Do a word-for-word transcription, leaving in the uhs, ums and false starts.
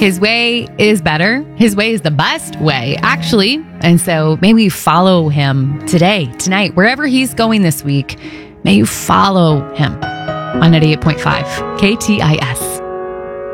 His way is better. His way is the best way, actually. And so may we follow him today, tonight, wherever he's going this week. May you follow him on ninety-eight point five K T I S.